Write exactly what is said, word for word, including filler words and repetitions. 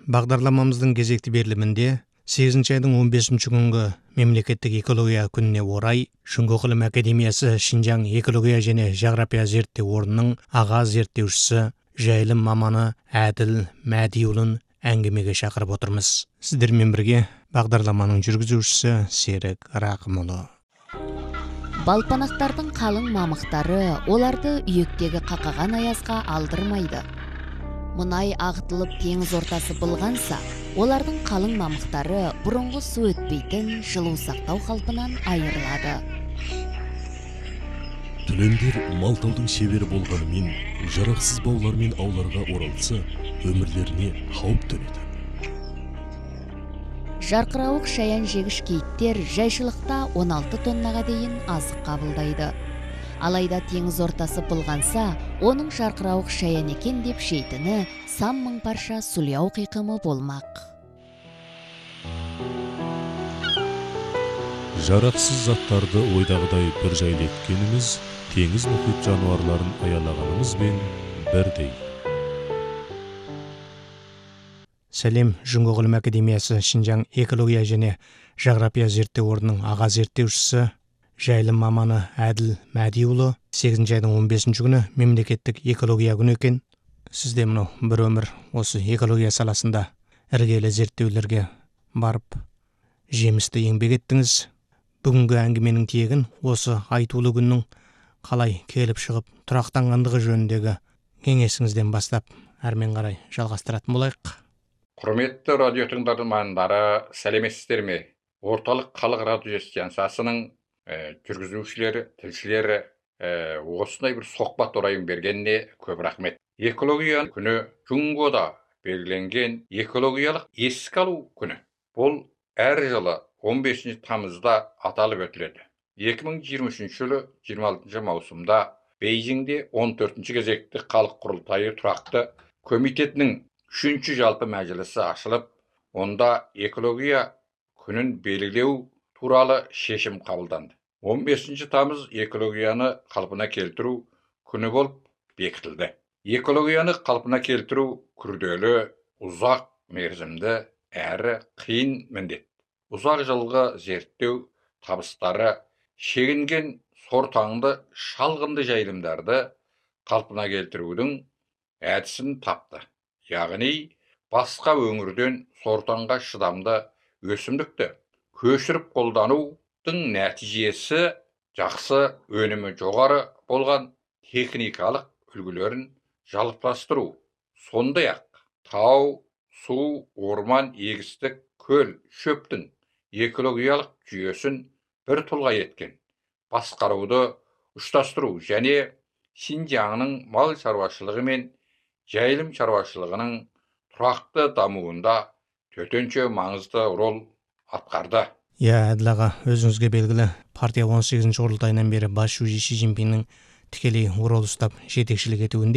Бағдарламамыздың кезекті берілімінде сегізінші айдың он бесінші күнгі мемлекеттік экология күніне орай Шүңгі ғылым академиясы Шинжаң экология және жағрапия зерттеу орнының аға зерттеушісі жайылым маманы Әділ Мәдиұлын әңгімеге шақырып отырмыз. Сіздермен бірге бағдарламаның жүргізушісі Серік Рақымұлы. Балпанақтардың қалың мамықтары оларды үйектегі қақаған аязға алдырмайды. Мұнай ағытылып теңіз ортасы болғанса, олардың қалың мамықтары бұрынғы су өтпейтін жылу сақтау қалпынан айырылады. Түлендер малтаудың шебері болғанымен, жарақсыз баулармен ауларға оралса, өмірлеріне қауіп төнеді. Жарқырауық шаян жегіш киттер жайшылықта он алты тоннаға дейін азық қабылдайды. Алайда теңіз ортасы болғанса, оның жарқырауық шаян екен деп жейтіні сан мың парша сұлияу қиқымы болмақ. Жарақсыз заттарды ойдағыдай бір жайлы еткеніміз, теңіз мұхит жануарларын аялағанымызбен бірдей. Сәлем, Шүңгі ғылым академиясы Шинжаң экология және жағрапия зерттеу орнының аға зерттеушісі жайылым маманы Әділ Мәдиұлы. сегізінші айдың он бесінші күні мемлекеттік экология күні екен. Сізде мұны бір өмір осы экология саласында іргелі зерттеулерге барып жемісті еңбек еттіңіз. Бүгінгі әңгіменің тиегін осы айтулы күннің қалай келіп шығып тұрақтанғандығы жөніндегі кеңесіңізден бастап әрмен қарай жалғастыратын болайық. Құрметті радио тыңдармандары, сәлеметсіздер ме? Орталық халық радио станциясының ә, жүргізушілері, тілшілері ә, осындай бір сұхбат орайын бергеніне көп рахмет. Экология күні Шүңгіде белгіленген экологиялық еске алу күні. Бұл әр жылы он бесінші тамызда аталып өтіледі. екі мың жиырма үшінші жылы жиырма алтыншы маусымда Бейжіңде он төртінші кезекті халық құрылтайы тұрақты комитетінің үшінші жалпы мәжілісі ашылып, онда экология күнін белгілеу туралы шешім қабылданды. он бесінші тамыз экологияны қалпына келтіру күні болып бекітілді. Экологияны қалпына келтіру күрделі, ұзақ мерзімді әрі қиын міндет. Ұзақ жылғы зерттеу табыстары шегінген сортаңды шалғынды жайылымдарды қалпына келтірудің әдісін тапты. Яғни басқа өңірден сортаңға шыдамды өсімдікті көшіріп қолданудың нәтижесі жақсы, өнімі жоғары болған техникалық үлгілерін жалыптастыру. Сондай-ақ тау, су, орман, егістік, көл, шөптің экологиялық жүйесін бір тұлға еткен басқаруды ұштастыру және Шинжаңның мал шаруашылығы мен жайылым шаруашылығының тұрақты дамуында төтенше маңызды рол атқарды. Я, Әділ аға, өзіңізге белгілі партия он сегізінші құрылтайынан бері бас шужи Си Цзиньпиннің тікелей рөл ұстап жетекшілік етуінде